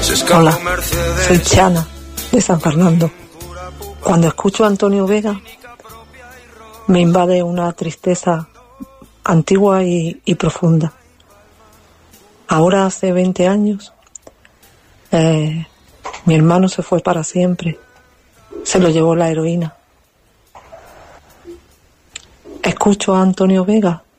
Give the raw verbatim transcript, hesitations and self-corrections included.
Hola, soy Chana, de San Fernando. Cuando escucho a Antonio Vega, me invade una tristeza antigua y, y profunda. Ahora hace veinte años, eh, mi hermano se fue para siempre. Se lo llevó la heroína. Escucho a Antonio Vega